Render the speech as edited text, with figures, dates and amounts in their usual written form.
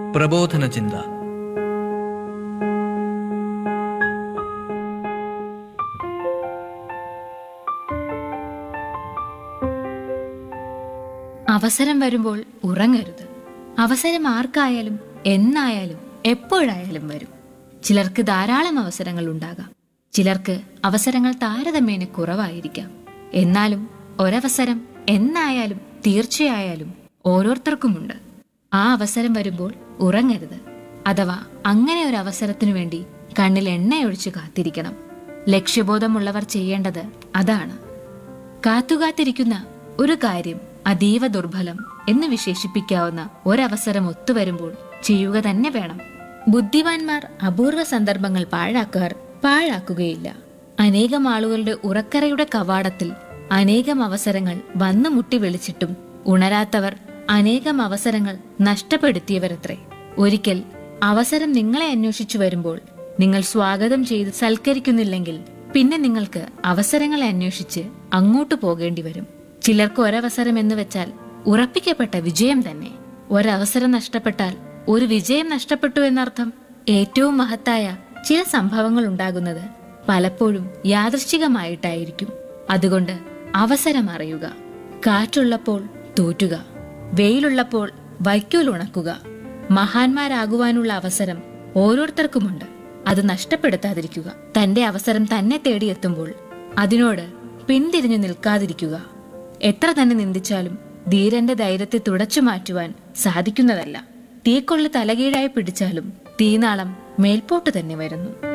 പ്രബോധന ചിന്ത. അവസരം വരുമ്പോൾ ഉറങ്ങരുത്. അവസരം ആർക്കായാലും എന്നായാലും എപ്പോഴായാലും വരും. ചിലർക്ക് ധാരാളം അവസരങ്ങൾ ഉണ്ടാകാം, ചിലർക്ക് അവസരങ്ങൾ താരതമ്യേന കുറവായിരിക്കാം. എന്നാലും ഒരവസരം എന്നായാലും തീർച്ചയായാലും ഓരോരുത്തർക്കുമുണ്ട്. ആ അവസരം വരുമ്പോൾ ഉറങ്ങരുത്. അഥവാ അങ്ങനെ ഒരു അവസരത്തിനു വേണ്ടി കണ്ണിൽ എണ്ണയൊഴിച്ച് കാത്തിരിക്കണം. ലക്ഷ്യബോധമുള്ളവർ ചെയ്യേണ്ടത് അതാണ്. കാത്തുകാത്തിരിക്കുന്ന ഒരു കാര്യം അതീവ ദുർബലം എന്ന് വിശേഷിപ്പിക്കാവുന്ന ഒരവസരം ഒത്തുവരുമ്പോൾ ചെയ്യുക തന്നെ വേണം. ബുദ്ധിമാന്മാർ അപൂർവ സന്ദർഭങ്ങൾ പാഴാക്കുകയില്ല. അനേകം ആളുകളുടെ ഉറക്കറയുടെ കവാടത്തിൽ അനേകം അവസരങ്ങൾ വന്നു മുട്ടി വിളിച്ചിട്ടും ഉണരാത്തവർ അനേകം അവസരങ്ങൾ നഷ്ടപ്പെടുത്തിയവരത്രേ. ഒരിക്കൽ അവസരം നിങ്ങളെ അന്വേഷിച്ചു വരുമ്പോൾ നിങ്ങൾ സ്വാഗതം ചെയ്ത് സൽക്കരിക്കുന്നില്ലെങ്കിൽ പിന്നെ നിങ്ങൾക്ക് അവസരങ്ങളെ അന്വേഷിച്ച് അങ്ങോട്ട് പോകേണ്ടി വരും. ചിലർക്ക് ഒരവസരം എന്ന് വെച്ചാൽ ഉറപ്പിക്കപ്പെട്ട വിജയം തന്നെ. ഒരവസരം നഷ്ടപ്പെട്ടാൽ ഒരു വിജയം നഷ്ടപ്പെട്ടു എന്നർത്ഥം. ഏറ്റവും മഹത്തായ ചില സംഭവങ്ങൾ ഉണ്ടാകുന്നത് പലപ്പോഴും യാദൃശ്ചികമായിട്ടായിരിക്കും. അതുകൊണ്ട് അവസരം അറിയുക. കാറ്റുള്ളപ്പോൾ തോറ്റുക, വെയിലുള്ളപ്പോൾ വൈക്കോൽ ഉണക്കുക. മഹാന്മാരാകുവാനുള്ള അവസരം ഓരോരുത്തർക്കുമുണ്ട്. അത് നഷ്ടപ്പെടുത്താതിരിക്കുക. തന്റെ അവസരം തന്നെ തേടിയെത്തുമ്പോൾ അതിനോട് പിന്തിരിഞ്ഞു നിൽക്കാതിരിക്കുക. എത്ര തന്നെ നിന്ദിച്ചാലും ധീരന്റെ ധൈര്യത്തെ തുടച്ചു മാറ്റുവാൻ സാധിക്കുന്നതല്ല. തീക്കൊള്ളി തലകീഴായി പിടിച്ചാലും തീനാളം മേൽപോട്ട് തന്നെ വരുന്നു.